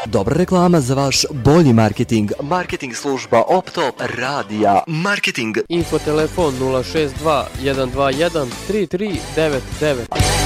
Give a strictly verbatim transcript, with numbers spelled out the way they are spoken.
Dobra reklama za vaš bolji marketing. Marketing služba Optop Radija. Marketing. Info telefon nula šest dva jedan dva jedan tri tri devet devet.